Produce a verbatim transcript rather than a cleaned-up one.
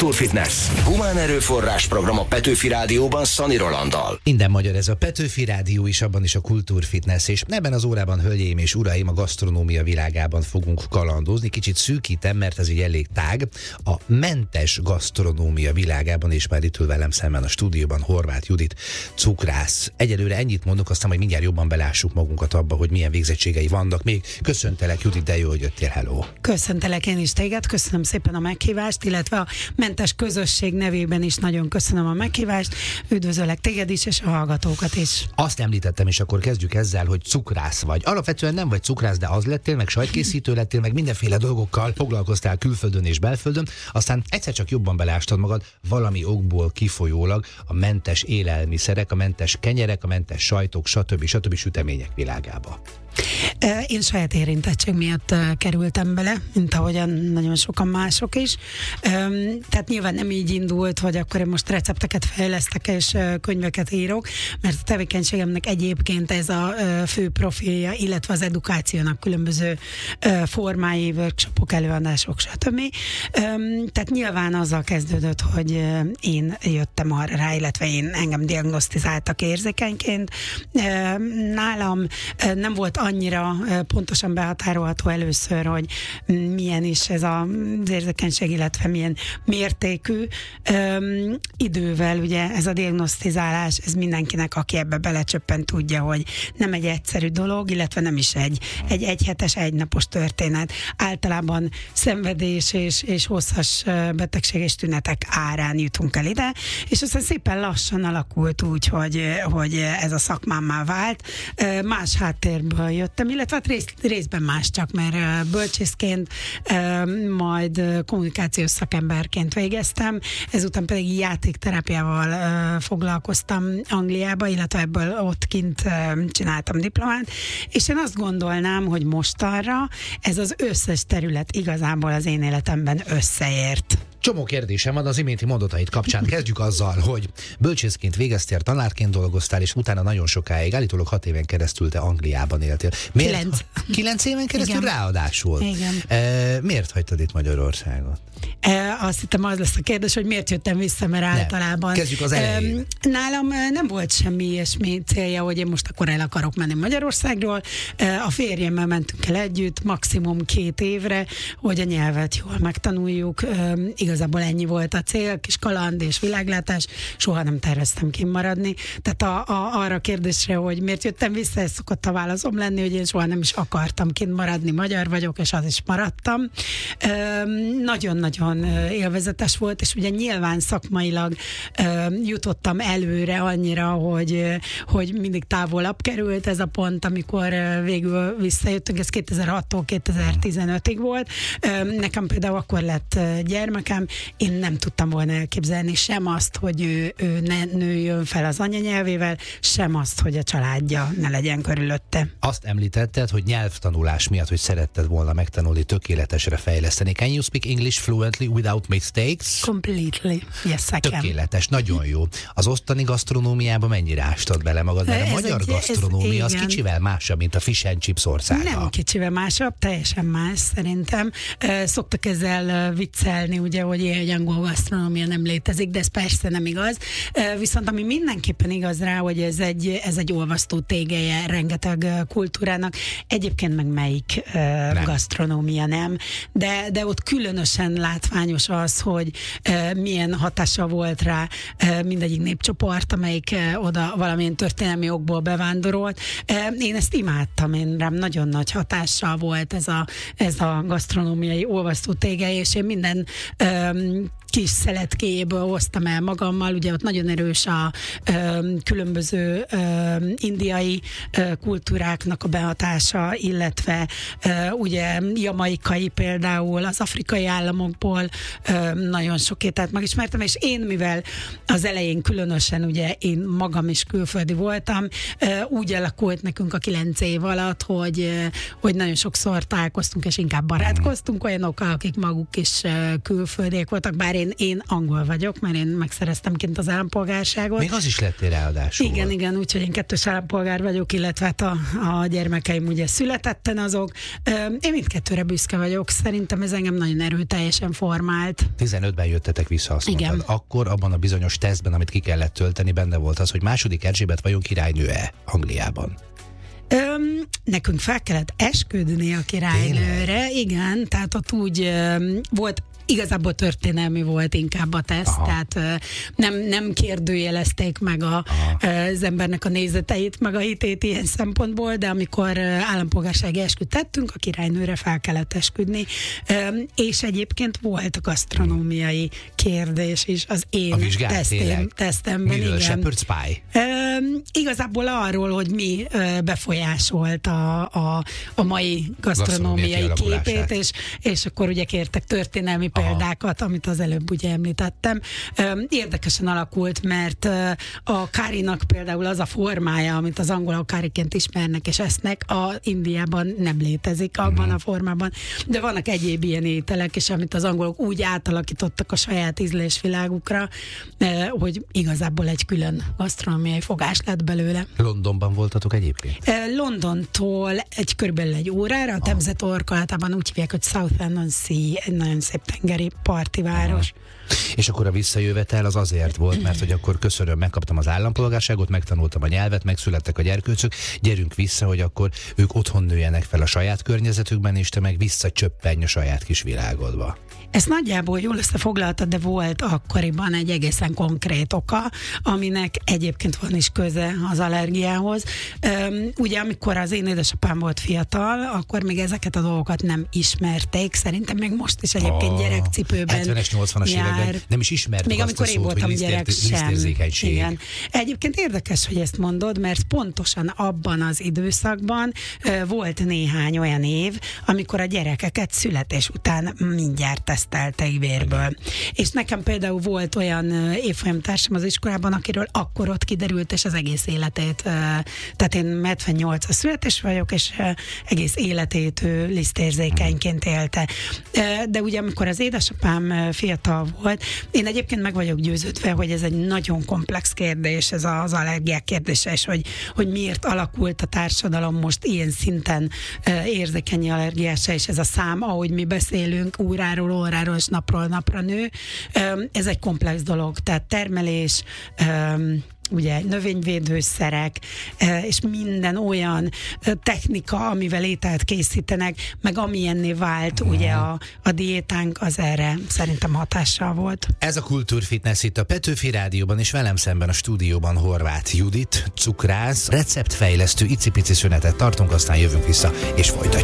Kultúrfitness. Humán erőforrás program a Petőfi Rádióban Szani Rolanddal. Minden magyar, ez a Petőfi Rádió is, abban is a Kultúrfitness, és ebben az órában, hölgyeim és uraim, a gasztronómia világában fogunk kalandozni. Kicsit szűkítem, mert ez így elég tág. A mentes gasztronómia világában, és már itt ül velem szemben a stúdióban Horváth Judit, cukrász. Egyelőre ennyit mondok, aztán majd mindjárt jobban belássuk magunkat abba, hogy milyen végzettségei vannak. Még köszöntelek, Judit, de jó, hogy jöttél, hello. Köszöntelek én is téged, köszönöm szépen a meghívást, illetve a mentes közösség nevében is nagyon köszönöm a meghívást. Üdvözöllek téged is, és a hallgatókat is. Azt említettem, és akkor kezdjük ezzel, hogy cukrász vagy. Alapvetően nem vagy cukrász, de az lettél, meg sajtkészítő lettél, meg mindenféle dolgokkal foglalkoztál külföldön és belföldön, aztán egyszer csak jobban beleástad magad valami okból kifolyólag a mentes élelmiszerek, a mentes kenyerek, a mentes sajtok, stb. stb. Sütemények világába. Én saját érintettség miatt kerültem bele, mint ahogyan nagyon sokan mások is. Tehát nyilván nem így indult, hogy akkor én most recepteket fejlesztek és könyveket írok, mert a tevékenységemnek egyébként ez a fő profilja, illetve az edukációnak különböző formái, workshopok, előadások, stb. Tehát nyilván azzal kezdődött, hogy én jöttem arra rá, illetve én engem diagnosztizáltak érzékenyként. Nálam nem volt annyira pontosan behatárolható először, hogy milyen is ez az érzékenység, illetve milyen mértékű. Üm, idővel ugye ez a diagnosztizálás, ez mindenkinek, aki ebbe belecsöppen, tudja, hogy nem egy egyszerű dolog, illetve nem is egy, egy egyhetes, egynapos történet. Általában szenvedés és, és hosszas betegség és tünetek árán jutunk el ide, és aztán szépen lassan alakult úgy, hogy, hogy ez a szakmámmá vált. Más háttérből jöttem, illetve hát rész, részben más csak, mert bölcsészként, majd kommunikációs szakemberként végeztem, ezután pedig játékterápiával foglalkoztam Angliába, illetve ebből ott kint csináltam diplomát, és én azt gondolnám, hogy mostanra ez az összes terület igazából az én életemben összeért. Csomó kérdésem van az iménti mondatait kapcsán. Kezdjük azzal, hogy bölcsészként végeztél, tanárként dolgoztál, és utána nagyon sokáig, állítólag hat éven keresztül te Angliában éltél. Miért? Kilenc. Kilenc éven keresztül? Igen. Ráadásul. Igen. E, miért hagytad itt Magyarországot? E, azt hittem, az lesz a kérdés, hogy miért jöttem vissza, mert nem. Általában... Kezdjük az elején. E, nálam nem volt semmi ilyesmi célja, hogy én most akkor el akarok menni Magyarországról. E, a férjemmel mentünk el együtt, maximum két évre, hogy a nyelvet jól megtanuljuk. E, Igazából ennyi volt a cél, kis kaland és világlátás, soha nem terveztem kimaradni. Tehát a, a, arra a kérdésre, hogy miért jöttem vissza, ez szokott a válaszom lenni, hogy én soha nem is akartam kint maradni, magyar vagyok, és az is maradtam. Üm, nagyon-nagyon élvezetes volt, és ugye nyilván szakmailag üm, jutottam előre annyira, hogy, hogy mindig távolabb került ez a pont, amikor végül visszajöttünk, ez kétezer-hattól kétezer-tizenötig volt. Üm, nekem például akkor lett gyermekem, én nem tudtam volna elképzelni sem azt, hogy ő, ő ne nőjön fel az anyanyelvével, sem azt, hogy a családja ne legyen körülötte. Azt említetted, hogy nyelvtanulás miatt, hogy szeretted volna megtanulni, tökéletesre fejleszteni. Can you speak English fluently without mistakes? Completely. Yes, I can. Tökéletes, nagyon jó. Az ottani gasztronómiába mennyire ástad bele magad? Mert a ez magyar egy, gasztronómia ez, az kicsivel másabb, mint a fish and chips országa. Nem kicsivel másabb, teljesen más szerintem. Szoktak ezzel viccelni, ugye, hogy egy angol gasztronómia nem létezik, de ez persze nem igaz. Viszont ami mindenképpen igaz rá, hogy ez egy, ez egy olvasztó tégelye rengeteg kultúrának. Egyébként meg melyik nem. gasztronómia nem, de, de ott különösen látványos az, hogy milyen hatása volt rá mindegyik népcsoport, amelyik oda valamilyen történelmi okból bevándorolt. Én ezt imádtam, én rám nagyon nagy hatással volt ez a, ez a gasztronómiai olvasztó tégelye, és én minden Um, kis szeletkéjéből hoztam el magammal, ugye ott nagyon erős a ö, különböző ö, indiai ö, kultúráknak a behatása, illetve ö, ugye jamaikai például, az afrikai államokból ö, nagyon sok ételt megismertem, és én, mivel az elején különösen ugye én magam is külföldi voltam, ö, úgy alakult nekünk a kilenc év alatt, hogy, ö, hogy nagyon sokszor találkoztunk, és inkább barátkoztunk olyanokkal, akik maguk is ö, külföldiek voltak, bár én, én angol vagyok, mert én megszereztem kint az állampolgárságot. Még az is lettél ráadásul. Igen, volt. igen, úgyhogy én kettős állampolgár vagyok, illetve hát a, a gyermekeim ugye születetten azok. Én mindkettőre büszke vagyok, szerintem ez engem nagyon erőteljesen formált. vált. tizenötben jöttetek vissza, azt Igen. mondtad. Akkor abban a bizonyos tesztben, amit ki kellett tölteni, benne volt az, hogy második Erzsébet vajon királynő-e Angliában? Öm, nekünk fel kellett esküdni a királynőre, Tényleg? Igen, tehát ott úgy öm, volt, igazából történelmi volt inkább a teszt, Aha. tehát ö, nem, nem kérdőjelezték meg a, az embernek a nézeteit, meg a hitét ilyen szempontból, de amikor ö, állampolgársági esküt tettünk, a királynőre fel kellett esküdni, Öm, és egyébként volt gasztronómiai kérdés is az én A vizsgát, tesztém, tényleg? tesztemben. Miről? Igen. Shepherd's pie? Öm, igazából arról, hogy mi ö, befolyásolt a, a, a mai gasztronómiai Gasztronómia képét, és, és akkor ugye kértek történelmi Aha. példákat, amit az előbb ugye említettem. Öm, érdekesen alakult, mert ö, a kárinak például az a formája, amit az angolok káriként ismernek és esznek, a Indiában nem létezik abban Mhm. a formában. De vannak egyéb ilyen ételek, és amit az angolok úgy átalakítottak a saját ízlésvilágukra, ö, hogy igazából egy külön gasztronómiai fogás lett belőle. Londonban voltatok egyébként? Ö, Londontól egy körülbelül egy órára, a Temze torkolatában úgy hívják, hogy Southend-on-Sea, egy nagyon szép tengeri parti város. És akkor a visszajövetel az azért volt, mert hogy akkor köszönöm, megkaptam az állampolgárságot, megtanultam a nyelvet, megszülettek a gyerkőcök, gyerünk vissza, hogy akkor ők otthon nőjenek fel a saját környezetükben, és te meg visszacsöppenj a saját kis világodba. Ezt nagyjából jól összefoglaltad, de volt akkoriban egy egészen konkrét oka, aminek egyébként van is köze az allergiához. Üm, ugye amikor az én édesapám volt fiatal, akkor még ezeket a dolgokat nem ismerték. Szerintem még most is egyébként A gyerekcipőben hetvenes, nyolcvanas jár. években nem is ismertük Még azt amikor a én szót, voltam hogy gyerek lisztér- sem. lisztérzékenység. Igen. Egyébként érdekes, hogy ezt mondod, mert pontosan abban az időszakban ö, volt néhány olyan év, amikor a gyerekeket születés után mindjárt tesztelték vérből. És nekem például volt olyan ö, évfolyamtársam az iskolában, akiről akkor ott kiderült, és az egész életét, ö, tehát én hetvennyolcas születés vagyok, és ö, egész életét ő lisztérzékenyként élte. Ö, de ugye amikor az édesapám ö, fiatal volt, én egyébként meg vagyok győződve, hogy ez egy nagyon komplex kérdés, ez az allergiák kérdése, és hogy, hogy miért alakult a társadalom most ilyen szinten uh, érzékeny allergiásra, és ez a szám, ahogy mi beszélünk, óráról óráról, és napról napra nő. Um, ez egy komplex dolog, tehát termelés, um, ugye növényvédőszerek, és minden olyan technika, amivel ételt készítenek, meg amilyenné vált ugye a, a diétánk, az erre szerintem hatással volt. Ez a Kultúrfitness itt a Petőfi Rádióban, és velem szemben a stúdióban Horváth Judit, cukrász, receptfejlesztő, icipici szünetet tartunk, aztán jövünk vissza, és folytatjuk.